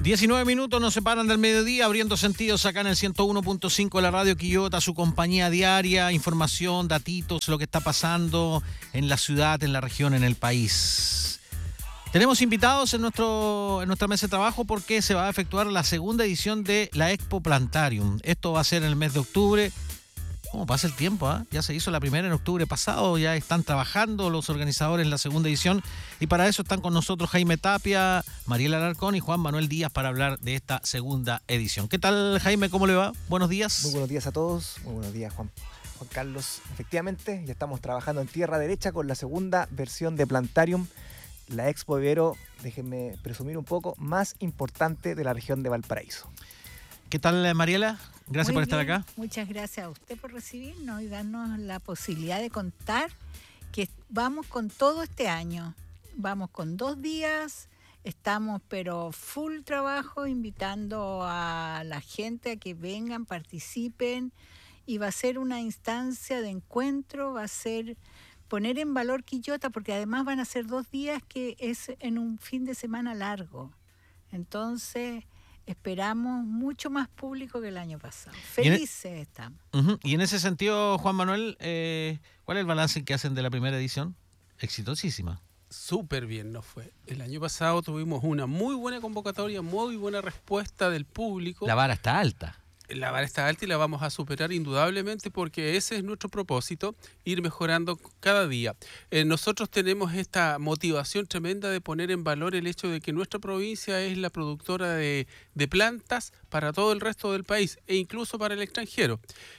19 minutos nos separan del mediodía, abriendo sentidos acá en el 101.5 de la Radio Quillota, su compañía diaria, información, datitos, lo que está pasando en la ciudad, en la región, en el país. Tenemos invitados en nuestra mesa de trabajo porque se va a efectuar la segunda edición de la Expo Plantarium. Esto va a ser en el mes de octubre. ¿Cómo pasa el tiempo? Ya se hizo la primera en octubre pasado, ya están trabajando los organizadores en la segunda edición y para eso están con nosotros Jaime Tapia, Mariela Alarcón y Juan Manuel Díaz para hablar de esta segunda edición. ¿Qué tal, Jaime? ¿Cómo le va? Buenos días. Muy buenos días a todos, muy buenos días, Juan Carlos. Efectivamente, ya estamos trabajando en tierra derecha con la segunda versión de Plantarium, la Expo Vivero, déjenme presumir un poco, más importante de la región de Valparaíso. ¿Qué tal, Mariela? Gracias Muy por estar bien. acá. Muchas gracias a usted por recibirnos y darnos la posibilidad de contar que vamos con todo este año. Vamos con 2 días, estamos pero full trabajo, invitando a la gente a que vengan, participen, y va a ser una instancia de encuentro, va a ser poner en valor Quillota, porque además van a ser 2 días que es en un fin de semana largo. Entonces esperamos mucho más público que el año pasado. Felices estamos. Y en ese sentido, Juan Manuel, ¿cuál es el balance que hacen de la primera edición? Exitosísima. Súper bien nos fue. El año pasado tuvimos una muy buena convocatoria, muy buena respuesta del público. La vara está alta. La vara está alta y la vamos a superar indudablemente porque ese es nuestro propósito, ir mejorando cada día. Nosotros tenemos esta motivación tremenda de poner en valor el hecho de que nuestra provincia es la productora de plantas para todo el resto del país e incluso para el extranjero.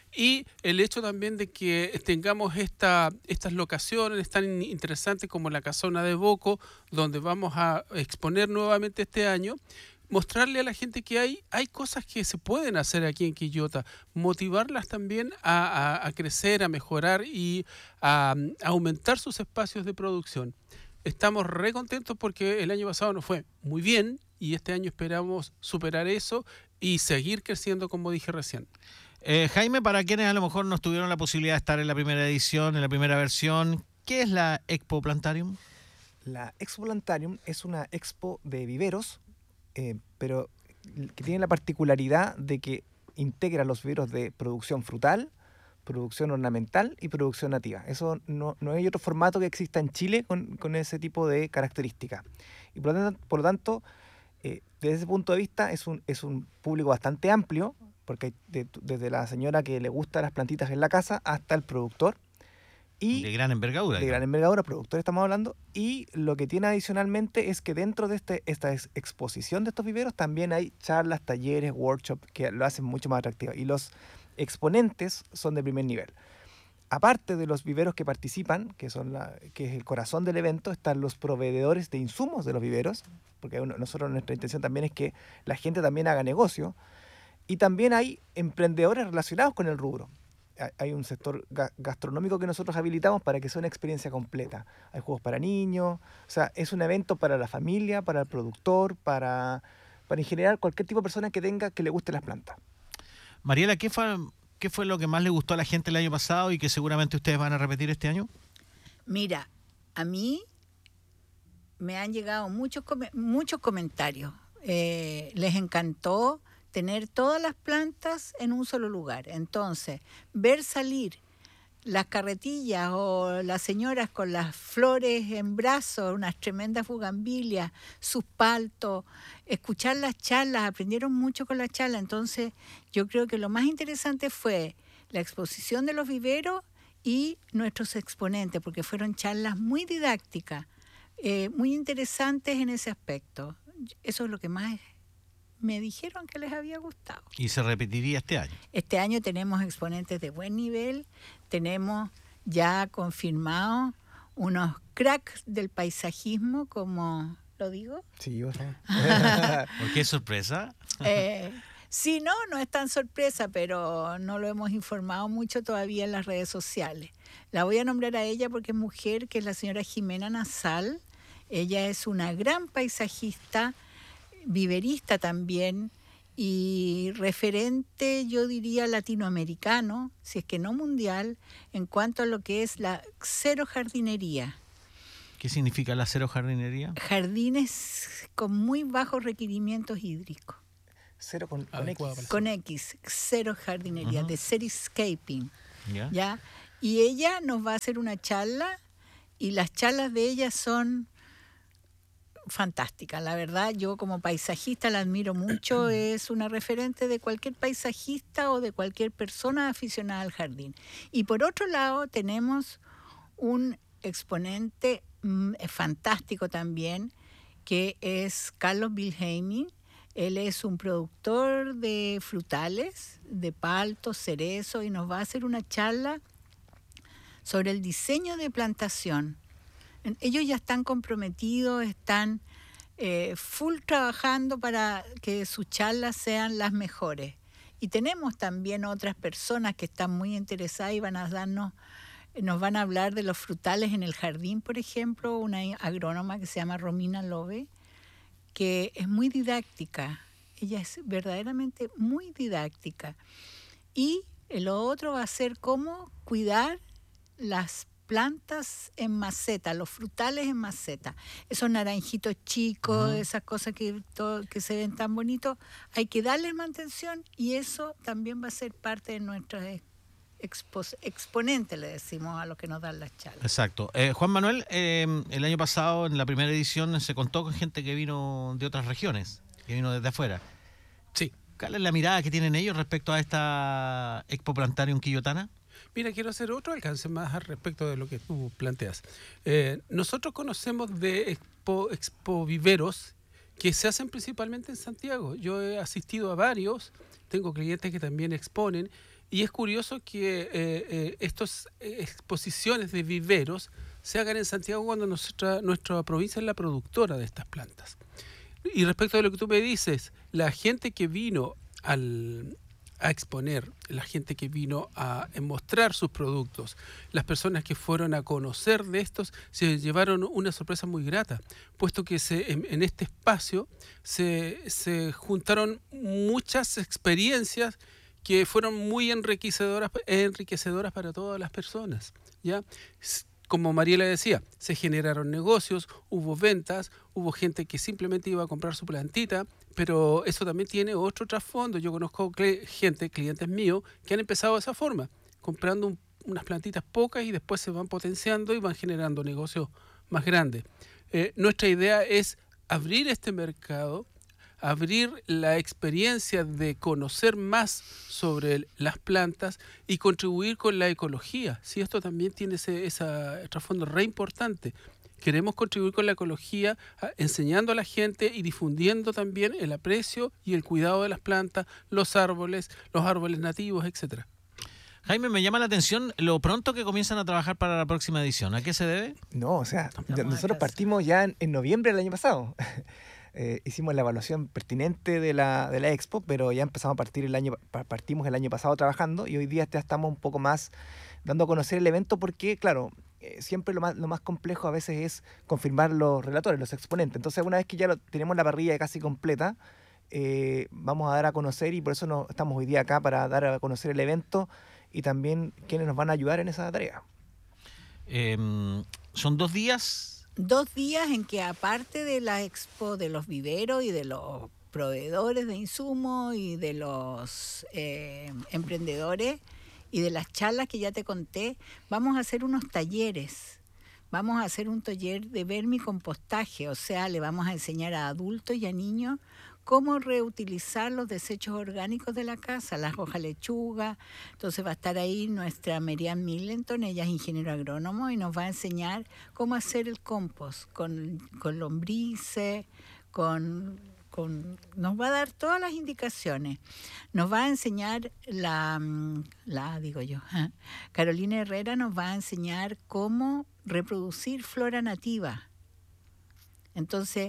Y el hecho también de que tengamos estas locaciones tan interesantes como la Casona de Boco, donde vamos a exponer nuevamente este año, mostrarle a la gente que hay cosas que se pueden hacer aquí en Quillota, motivarlas también a crecer, a mejorar y a aumentar sus espacios de producción. Estamos re contentos porque el año pasado nos fue muy bien y este año esperamos superar eso y seguir creciendo, como dije recién. Jaime, para quienes a lo mejor no tuvieron la posibilidad de estar en la primera edición, en la primera versión, ¿qué es la Expo Plantarium? La Expo Plantarium es una expo de viveros, pero que tiene la particularidad de que integra los viveros de producción frutal, producción ornamental y producción nativa. Eso no hay otro formato que exista en Chile con ese tipo de características. Y por lo tanto, desde ese punto de vista es un público bastante amplio, porque hay desde la señora que le gustan las plantitas en la casa hasta el productor. Y de gran envergadura. De gran envergadura, productor estamos hablando. Y lo que tiene adicionalmente es que dentro de esta exposición de estos viveros también hay charlas, talleres, workshops que lo hacen mucho más atractivo. Y los exponentes son de primer nivel. Aparte de los viveros que participan, que es el corazón del evento, están los proveedores de insumos de los viveros, porque nosotros nuestra intención también es que la gente también haga negocio. Y también hay emprendedores relacionados con el rubro. Hay un sector gastronómico que nosotros habilitamos para que sea una experiencia completa. Hay juegos para niños, o sea, es un evento para la familia, para el productor, para en general cualquier tipo de persona que le guste las plantas. Mariela, ¿qué fue lo que más le gustó a la gente el año pasado y que seguramente ustedes van a repetir este año? Mira, a mí me han llegado muchos comentarios. Les encantó tener todas las plantas en un solo lugar. Entonces, ver salir las carretillas o las señoras con las flores en brazos, unas tremendas bugambilias, sus paltos, escuchar las charlas, aprendieron mucho con las charlas. Entonces, yo creo que lo más interesante fue la exposición de los viveros y nuestros exponentes, porque fueron charlas muy didácticas, muy interesantes en ese aspecto. Eso es lo que más me dijeron que les había gustado. ¿Y se repetiría este año? Este año tenemos exponentes de buen nivel, tenemos ya confirmados unos cracks del paisajismo, como lo digo. Sí, ¿por qué sorpresa? Sí, no es tan sorpresa, pero no lo hemos informado mucho todavía en las redes sociales. La voy a nombrar a ella porque es mujer, que es la señora Jimena Nasal. Ella es una gran paisajista, viverista también y referente, yo diría, latinoamericano, si es que no mundial, en cuanto a lo que es la xerojardinería. ¿Qué significa la cero jardinería? Jardines con muy bajos requerimientos hídricos. Cero con Adecuado X. para Con X, cero jardinería, de Cityscaping. ¿Ya? ¿Ya? Y ella nos va a hacer una charla y las charlas de ella son fantásticas. La verdad, yo como paisajista la admiro mucho, es una referente de cualquier paisajista o de cualquier persona aficionada al jardín. Y por otro lado tenemos un exponente fantástico también, que es Carlos Wilhelming. Él es un productor de frutales, de palto, cerezo, y nos va a hacer una charla sobre el diseño de plantación. Ellos ya están comprometidos, están full trabajando para que sus charlas sean las mejores. Y tenemos también otras personas que están muy interesadas y nos van a hablar de los frutales en el jardín, por ejemplo, una agrónoma que se llama Romina Lobe, que es muy didáctica. Ella es verdaderamente muy didáctica. Y lo otro va a ser cómo cuidar las plantas en maceta, los frutales en maceta. Esos naranjitos chicos, esas cosas que se ven tan bonitos, hay que darles mantención y eso también va a ser parte de nuestros exponentes, le decimos a los que nos dan las charlas. Exacto. Juan Manuel, el año pasado en la primera edición se contó con gente que vino de otras regiones, que vino desde afuera. Sí. ¿Cuál es la mirada que tienen ellos respecto a esta Expo Plantarium Quillotana? Mira, quiero hacer otro alcance más al respecto de lo que tú planteas. Nosotros conocemos de expo viveros que se hacen principalmente en Santiago. Yo he asistido a varios, tengo clientes que también exponen, y es curioso que estas exposiciones de viveros se hagan en Santiago cuando nuestra provincia es la productora de estas plantas. Y respecto de lo que tú me dices, la gente que vino a exponer, la gente que vino a mostrar sus productos, las personas que fueron a conocer de estos, se llevaron una sorpresa muy grata, puesto que en este espacio se juntaron muchas experiencias que fueron muy enriquecedoras para todas las personas, ¿ya? Como Mariela decía, se generaron negocios, hubo ventas, hubo gente que simplemente iba a comprar su plantita, pero eso también tiene otro trasfondo. Yo conozco clientes míos, que han empezado de esa forma, comprando unas plantitas pocas y después se van potenciando y van generando negocios más grandes. Nuestra idea es abrir este mercado, abrir la experiencia de conocer más sobre las plantas y contribuir con la ecología. Sí, esto también tiene ese trasfondo re importante. Queremos contribuir con la ecología, enseñando a la gente y difundiendo también el aprecio y el cuidado de las plantas, los árboles nativos, etcétera. Jaime, me llama la atención lo pronto que comienzan a trabajar para la próxima edición. ¿A qué se debe? No, o sea, nosotros partimos ya en noviembre del año pasado. Hicimos la evaluación pertinente de la expo, pero ya empezamos partimos el año pasado trabajando y hoy día ya estamos un poco más dando a conocer el evento porque, claro, siempre lo más complejo a veces es confirmar los relatores, los exponentes. Entonces, una vez que ya tenemos la parrilla casi completa, vamos a dar a conocer y por eso estamos hoy día acá para dar a conocer el evento y también quienes nos van a ayudar en esa tarea. ¿Son 2 días? 2 días en que aparte de la expo de los viveros y de los proveedores de insumos y de los emprendedores y de las charlas que ya te conté, vamos a hacer unos talleres. Vamos a hacer un taller de vermicompostaje, o sea, le vamos a enseñar a adultos y a niños cómo reutilizar los desechos orgánicos de la casa, las hojas lechuga. Entonces va a estar ahí nuestra Merian Millenton, ella es ingeniero agrónomo y nos va a enseñar cómo hacer el compost con lombrices, nos va a dar todas las indicaciones. Nos va a enseñar Carolina Herrera nos va a enseñar cómo reproducir flora nativa. Entonces,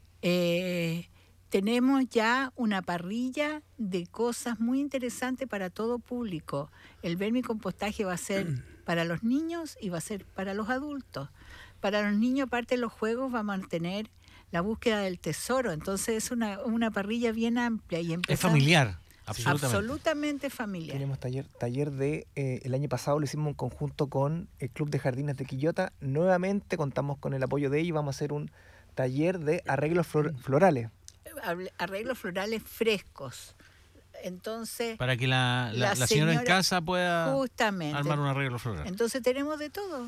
tenemos ya una parrilla de cosas muy interesantes para todo público. El vermicompostaje va a ser para los niños y va a ser para los adultos. Para los niños, aparte de los juegos, vamos a tener la búsqueda del tesoro. Entonces es una parrilla bien amplia. Y es familiar. Absolutamente familiar. Tenemos taller de, el año pasado lo hicimos en conjunto con el Club de Jardines de Quillota. Nuevamente contamos con el apoyo de ellos y vamos a hacer un taller de arreglos florales. Arreglos florales frescos. Entonces, para que la señora en casa pueda justamente armar un arreglo floral. Entonces tenemos de todo.